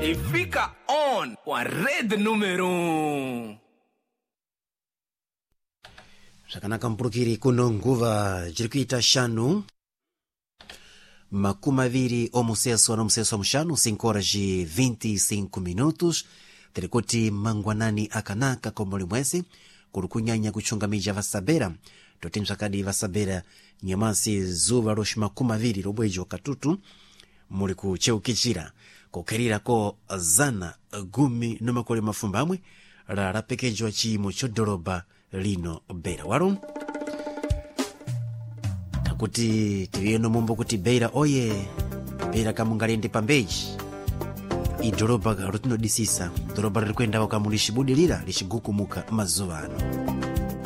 e fica on com a rede número 1. Zvakanaka mpulukiri kuno nguva jirikuita shanu makumi aviri omuseso anomuseso mushanu 5 horas e 25 minutos. Tiri kuti mangwanani akanaka komuli mwezi kuri kunyanya kuchunga mija vasabera toti msakadi vasabera nyamasi zuva roshi makumi aviri robwejo katutu muli kucheukichira kukerira ko zana gumi nomakole mafumbamwe la pekejo chimo chodoroba lino Beira waro takuti tirieno mumbo kuti Beira oye Beira kamungalende pambeji idoroba rutino disisa doroba ririkwenda wakamu lishibudilira lishigukumuka mazuva ano.